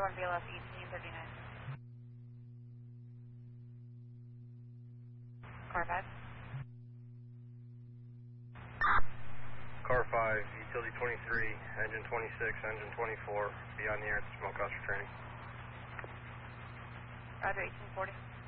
1 BLS 1839. Car 5. Car 5, utility 23, engine 26, engine 24, be on the air at the smokehouse for training. Roger, 1840.